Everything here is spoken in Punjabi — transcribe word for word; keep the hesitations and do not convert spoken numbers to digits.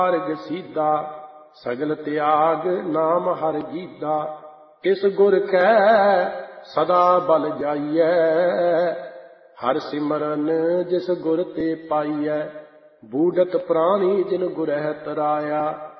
ਮਾਰਗ ਸੀਧਾ ਸਗਲ ਤਿਆਗ ਨਾਮ ਹਰ ਜੀਦਾ। ਇਸ ਗੁਰ ਕੈ ਸਦਾ ਬਲ ਜਾਈਐ ਹਰ ਸਿਮਰਨ ਜਿਸ ਗੁਰ ਤੇ ਪਾਈਐ। ਬੂਢਤ ਪ੍ਰਾਣੀ ਜਿਨ ਗੁਰਹਿ ਤਰਾਇਆ